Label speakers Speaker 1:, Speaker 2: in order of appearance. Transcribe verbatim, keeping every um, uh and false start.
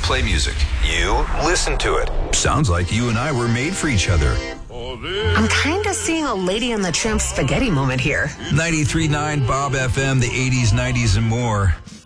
Speaker 1: play music. You listen to it. Sounds like you and I were made for each other.
Speaker 2: I'm kind of seeing a Lady and the Tramp spaghetti moment here.
Speaker 1: ninety-three point nine Bob F M, the eighties, nineties, and more.